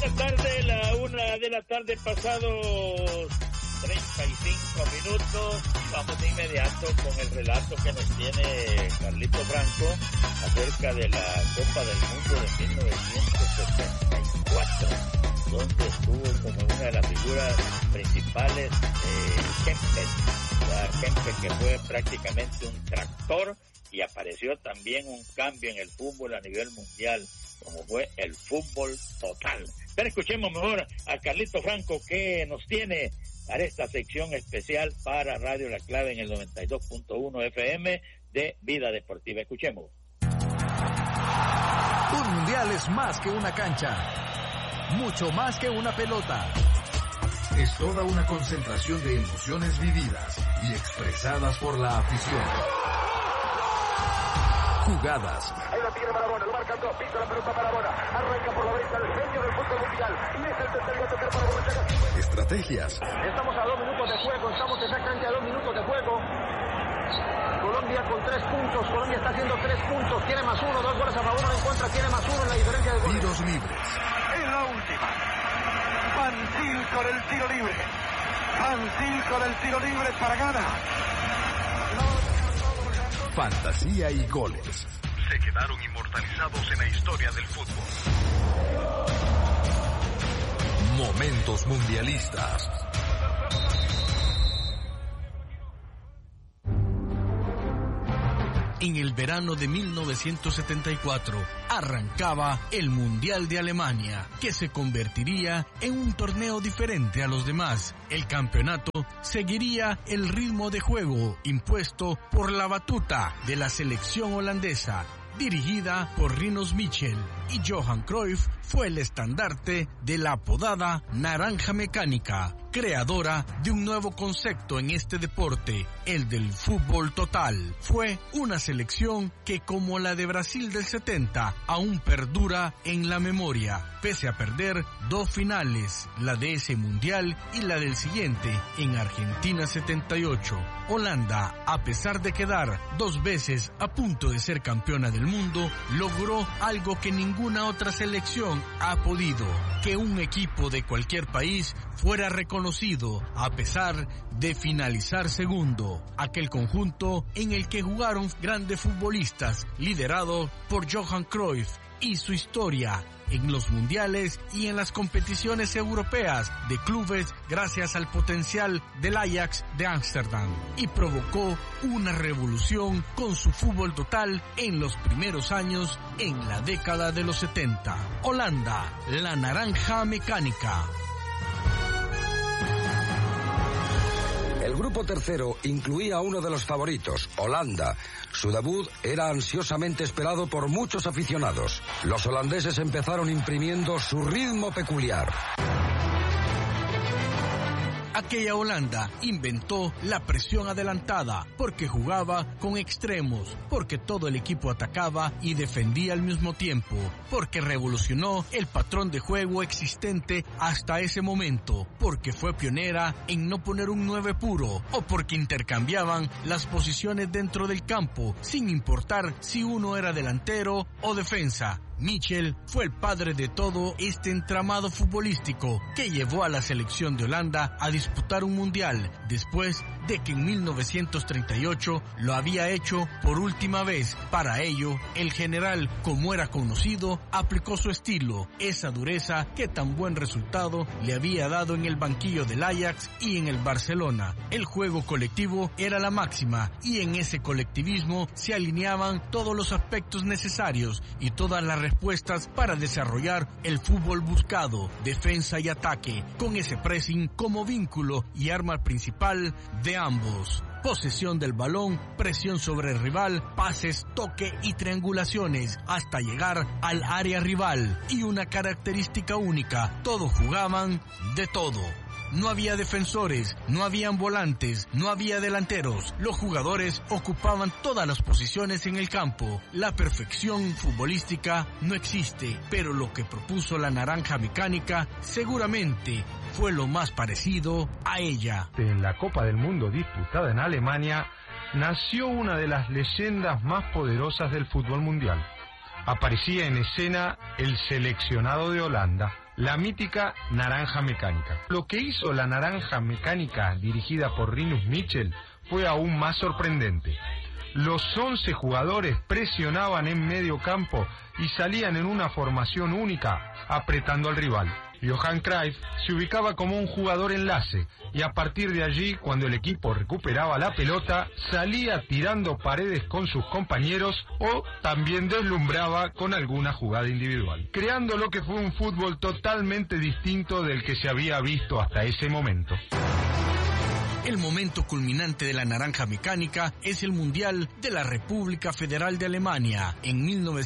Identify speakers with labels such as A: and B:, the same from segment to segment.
A: 1:00 pasados 35 minutos. Vamos de inmediato con el relato que nos tiene Carlito Franco acerca de la Copa del Mundo de 1974, donde estuvo como una de las figuras principales Kempes. Kempes, que fue prácticamente un tractor, y apareció también un cambio en el fútbol a nivel mundial, como fue el fútbol total. Pero escuchemos mejor a Carlito Franco, que nos tiene para esta sección especial para Radio La Clave en el 92.1 FM de Vida Deportiva. Escuchemos.
B: Un mundial es más que una cancha, mucho más que una pelota.
C: Es toda una concentración de emociones vividas y expresadas por la afición. Jugadas.
D: Ahí la tiene Maradona, lo marcan dos, pisa la pelota Maradona, arranca por la derecha el genio del fútbol mundial, y es el tercero a tocar para Borruchaga.
C: Estrategias.
D: Estamos a 2 minutos de juego, estamos exactamente a 2 minutos de juego. Colombia con 3 puntos, Colombia está haciendo 3 puntos, tiene más 1, 2 goles a favor, 1 en contra, tiene más 1 en la diferencia de goles.
C: Tiros libres.
D: En la última, Fantil con el tiro libre, Fantil con el tiro libre para Ghana.
C: Fantasía y goles.
E: Se quedaron inmortalizados en la historia del fútbol.
C: Momentos mundialistas.
B: En el verano de 1974 arrancaba el Mundial de Alemania, que se convertiría en un torneo diferente a los demás. El campeonato seguiría el ritmo de juego impuesto por la batuta de la selección holandesa, dirigida por Rinus Michel, y Johan Cruyff fue el estandarte de la apodada Naranja Mecánica, creadora de un nuevo concepto en este deporte, el del fútbol total. Fue una selección que, como la de Brasil del 70, aún perdura en la memoria, pese a perder 2 finales, la de ese mundial y la del siguiente, en Argentina 78. Holanda, a pesar de quedar 2 veces a punto de ser campeona del mundo, logró algo que ninguna otra selección ha podido: que un equipo de cualquier país fuera reconocido a pesar de finalizar segundo. Aquel conjunto en el que jugaron grandes futbolistas, liderado por Johan Cruyff, y su historia en los mundiales y en las competiciones europeas de clubes gracias al potencial del Ajax de Ámsterdam, y provocó una revolución con su fútbol total en los primeros años en la década de los 70. Holanda, la Naranja Mecánica.
F: El grupo tercero incluía a uno de los favoritos, Holanda. Su debut era ansiosamente esperado por muchos aficionados. Los holandeses empezaron imprimiendo su ritmo peculiar.
B: Aquella Holanda inventó la presión adelantada, porque jugaba con extremos, porque todo el equipo atacaba y defendía al mismo tiempo, porque revolucionó el patrón de juego existente hasta ese momento, porque fue pionera en no poner un 9 puro, o porque intercambiaban las posiciones dentro del campo, sin importar si uno era delantero o defensa. Michel fue el padre de todo este entramado futbolístico que llevó a la selección de Holanda a disputar un mundial, después de que en 1938 lo había hecho por última vez. Para ello, el general, como era conocido, aplicó su estilo, esa dureza que tan buen resultado le había dado en el banquillo del Ajax y en el Barcelona. El juego colectivo era la máxima, y en ese colectivismo se alineaban todos los aspectos necesarios y todas las respuestas para desarrollar el fútbol buscado, defensa y ataque, con ese pressing como vínculo y arma principal de ambos. Posesión del balón, presión sobre el rival, pases, toque y triangulaciones hasta llegar al área rival, y una característica única: todos jugaban de todo. No había defensores, no habían volantes, no había delanteros. Los jugadores ocupaban todas las posiciones en el campo. La perfección futbolística no existe, pero lo que propuso la Naranja Mecánica seguramente fue lo más parecido a ella.
G: En la Copa del Mundo disputada en Alemania, nació una de las leyendas más poderosas del fútbol mundial. Aparecía en escena el seleccionado de Holanda. la mítica Naranja Mecánica. Lo que hizo la Naranja Mecánica, dirigida por Rinus Michels, fue aún más sorprendente. Los 11 jugadores presionaban en medio campo y salían en una formación única, apretando al rival. Johan Cruyff se ubicaba como un jugador enlace y a partir de allí, cuando el equipo recuperaba la pelota, salía tirando paredes con sus compañeros o también deslumbraba con alguna jugada individual, creando lo que fue un fútbol totalmente distinto del que se había visto hasta ese momento.
B: El momento culminante de la Naranja Mecánica es el Mundial de la República Federal de Alemania. En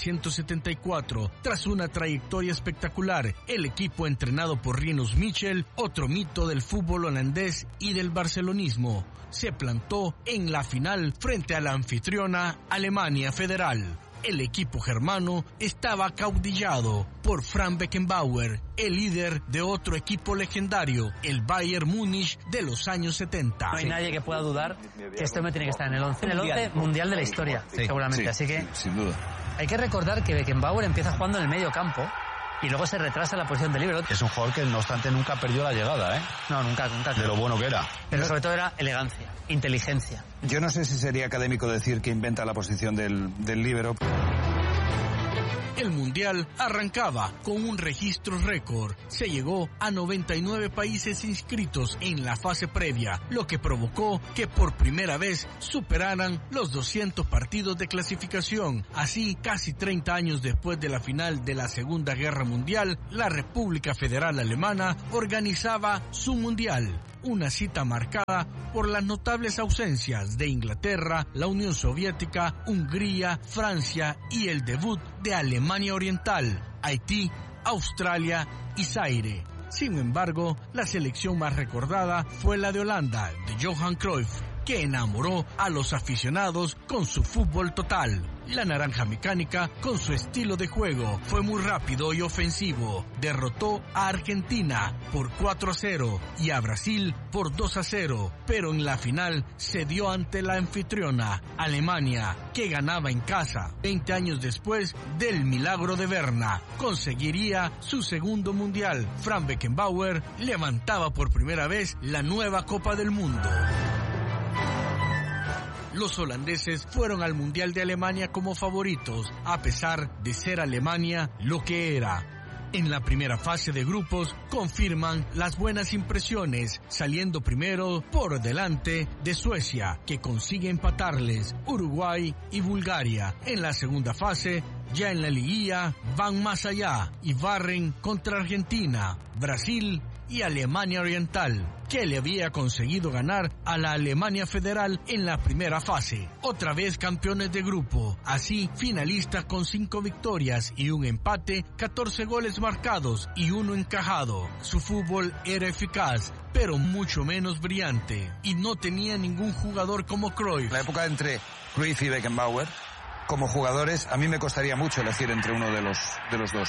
B: 1974, tras una trayectoria espectacular, el equipo entrenado por Rinus Michels, otro mito del fútbol holandés y del barcelonismo, se plantó en la final frente a la anfitriona Alemania Federal. El equipo germano estaba acaudillado por Franz Beckenbauer, el líder de otro equipo legendario, el Bayern Múnich de los años 70.
H: No hay nadie que pueda dudar que este hombre tiene que estar en el 11 mundial de la historia, seguramente. Así que,
I: sin duda.
H: Hay que recordar que Beckenbauer empieza jugando en el medio campo y luego se retrasa en la posición de líbero.
I: Es un jugador que, no obstante, nunca perdió la llegada, ¿eh?
H: No, nunca.
I: De lo bueno que era.
H: Pero sobre todo era elegancia, inteligencia.
I: Yo no sé si sería académico decir que inventa la posición del líbero.
B: El Mundial arrancaba con un registro récord. Se llegó a 99 países inscritos en la fase previa, lo que provocó que por primera vez superaran los 200 partidos de clasificación. Así, casi 30 años después de la final de la Segunda Guerra Mundial, la República Federal Alemana organizaba su Mundial. Una cita marcada por las notables ausencias de Inglaterra, la Unión Soviética, Hungría, Francia y el debut de Alemania Oriental, Haití, Australia y Zaire. Sin embargo, la selección más recordada fue la de Holanda, de Johan Cruyff, que enamoró a los aficionados con su fútbol total. La Naranja Mecánica, con su estilo de juego, fue muy rápido y ofensivo. Derrotó a Argentina por 4-0 y a Brasil por 2-0, pero en la final se dio ante la anfitriona, Alemania, que ganaba en casa. 20 años después del milagro de Berna, conseguiría su segundo mundial. Franz Beckenbauer levantaba por primera vez la nueva Copa del Mundo. Los holandeses fueron al Mundial de Alemania como favoritos, a pesar de ser Alemania lo que era. En la primera fase de grupos confirman las buenas impresiones, saliendo primero por delante de Suecia, que consigue empatarles, Uruguay y Bulgaria. En la segunda fase, ya en la liguilla, van más allá y barren contra Argentina, Brasil y Alemania Oriental, que le había conseguido ganar a la Alemania Federal en la primera fase. Otra vez campeones de grupo, así finalistas con 5 victorias y un empate, 14 goles marcados y 1 encajado. Su fútbol era eficaz, pero mucho menos brillante, y no tenía ningún jugador como Cruyff.
I: La época entre Cruyff y Beckenbauer, como jugadores, a mí me costaría mucho elegir entre uno de los dos.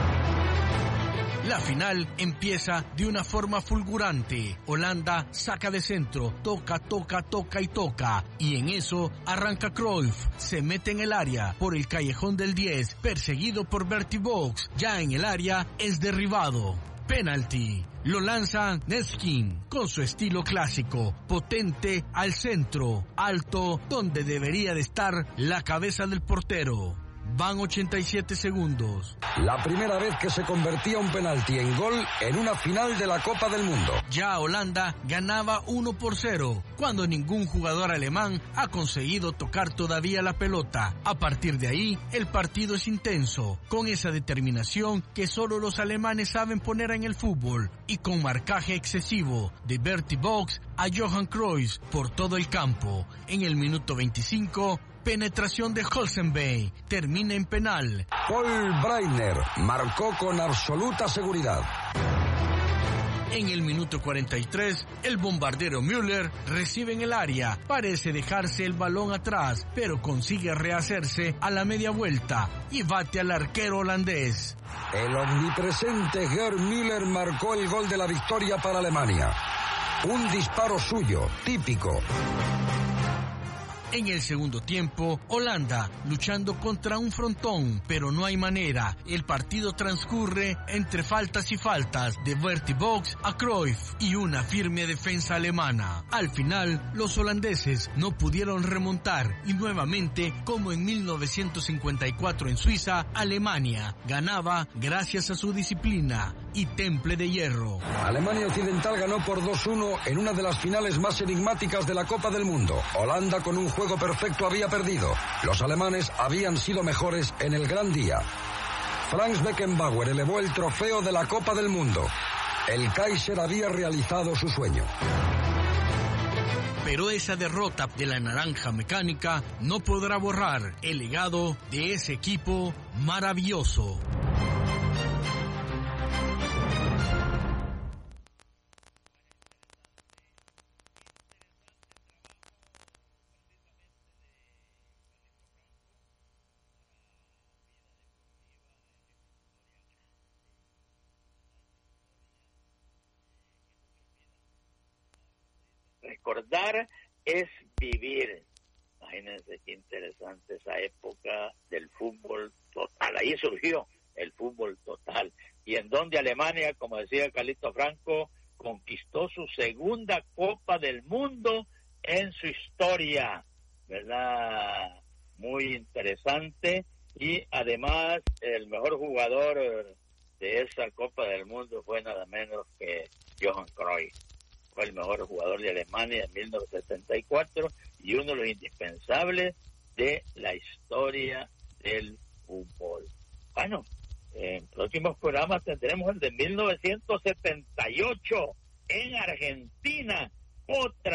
B: La final empieza de una forma fulgurante. Holanda saca de centro, toca y en eso arranca Cruyff. Se mete en el área por el callejón del 10, perseguido por Bertie Vogts. Ya en el área es derribado. Penalti. Lo lanza Neskin con su estilo clásico, potente al centro, alto donde debería de estar la cabeza del portero. Van 87 segundos.
F: La primera vez que se convertía un penalti en gol en una final de la Copa del Mundo.
B: Ya Holanda ganaba 1-0, cuando ningún jugador alemán ha conseguido tocar todavía la pelota. A partir de ahí, el partido es intenso, con esa determinación que solo los alemanes saben poner en el fútbol, y con marcaje excesivo de Bertie Vogts a Johan Cruyff por todo el campo. En el minuto 25, penetración de Holzenbein, termina en penal.
F: Paul Breitner marcó con absoluta seguridad.
B: En el minuto 43, el bombardero Müller recibe en el área, parece dejarse el balón atrás, pero consigue rehacerse a la media vuelta y bate al arquero holandés.
F: El omnipresente Gerd Müller marcó el gol de la victoria para Alemania. Un disparo suyo, típico.
B: En el segundo tiempo, Holanda luchando contra un frontón, pero no hay manera. El partido transcurre entre faltas y faltas de Bertie Vogts a Cruyff y una firme defensa alemana. Al final, los holandeses no pudieron remontar y nuevamente, como en 1954 en Suiza, Alemania ganaba gracias a su disciplina y temple de hierro.
F: Alemania Occidental ganó por 2-1 en una de las finales más enigmáticas de la Copa del Mundo. Holanda con un juego perfecto había perdido. Los alemanes habían sido mejores en el gran día. Franz Beckenbauer elevó el trofeo de la Copa del Mundo. El Kaiser había realizado su sueño.
B: Pero esa derrota de la Naranja Mecánica no podrá borrar el legado de ese equipo maravilloso.
A: Recordar es vivir. Imagínense qué interesante esa época del fútbol total. Ahí surgió el fútbol total. Y en donde Alemania, como decía Carlito Franco, conquistó su segunda Copa del Mundo en su historia, ¿verdad? Muy interesante. Y además el mejor jugador de esa Copa del Mundo fue nada menos que Johan Cruyff. Fue el mejor jugador de Alemania en 1974 y uno de los indispensables de la historia del fútbol. Bueno, en próximos programas tendremos el de 1978 en Argentina, otra